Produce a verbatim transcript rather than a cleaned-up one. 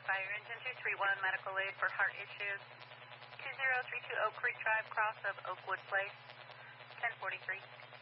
Fire engine two three one, medical aid for heart issues. two zero three two Oak Creek Drive, cross of Oakwood Place, ten forty-three.